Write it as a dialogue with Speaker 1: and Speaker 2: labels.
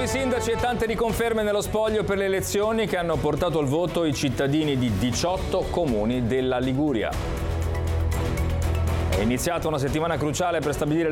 Speaker 1: nuovi sindaci e tante riconferme nello spoglio per le elezioni che hanno portato al voto i cittadini di 18 comuni della Liguria. È iniziata una settimana cruciale per stabilire